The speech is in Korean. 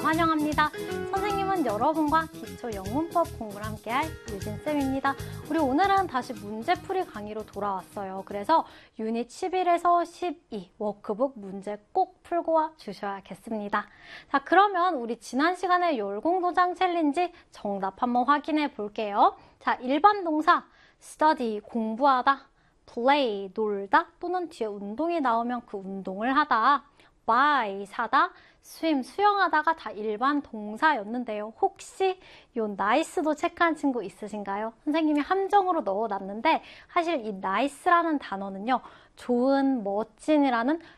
환영합니다. 선생님은 여러분과 기초 영문법 공부를 함께할 유진쌤입니다. 우리 오늘은 다시 문제풀이 강의로 돌아왔어요. 그래서 유닛 11에서 12 워크북 문제 꼭 풀고 와 주셔야겠습니다. 자, 그러면 우리 지난 시간에 열공도장 챌린지 정답 한번 확인해 볼게요. 자, 일반 동사 study 공부하다, play 놀다 또는 뒤에 운동이 나오면 그 운동을 하다, buy 사다, swim 수영하다가 다 일반 동사였는데요. 혹시 요 nice도 체크한 친구 있으신가요? 선생님이 함정으로 넣어놨는데 사실 이 nice라는 단어는요, 좋은, 멋진이라는